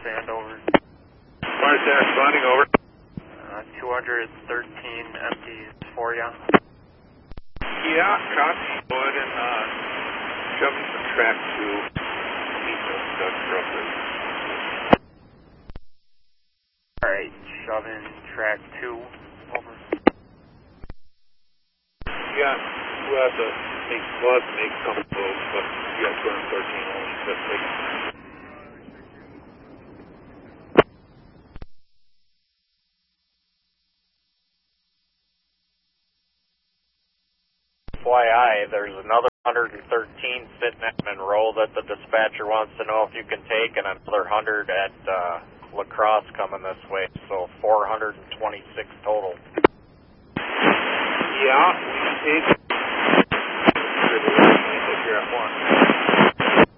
Sand, over. Fire Sand responding, over. 213 empties for ya. Yeah, copy. Go ahead and shove some track to meet those truckers. Alright, shoving track 2, over. Yeah, we'll have to make a couple of those, but you got 213 only, so that's big. FYI, there's another 113 sitting at Monroe that the dispatcher wants to know if you can take, and another 100 at La Crosse coming this way, so 426 total. Yeah, we take you're at 1.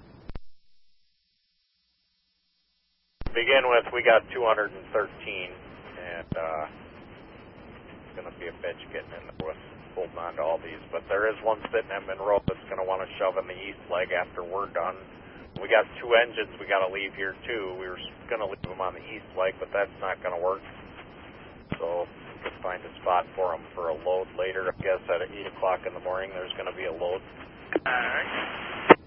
To begin with, we got 213, and it's going to be a bitch getting in there with holding on to all these, but there is one sitting at Monroe that's going to want to shove in the east leg after we're done. We got 2 engines we got to leave here too. We were going to leave them on the east leg, but that's not going to work. So we could find a spot for them for a load later. I guess at 8 o'clock in the morning there's going to be a load. Alright.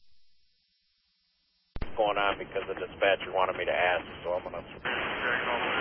Going on because the dispatcher wanted me to ask, so I'm going to...